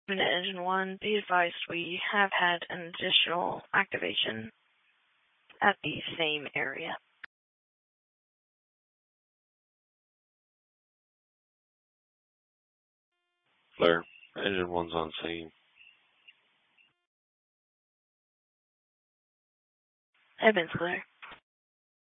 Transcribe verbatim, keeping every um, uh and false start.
Engine one, be advised we have had an additional activation at the same area. Flare, Engine one's on scene. Evans clear.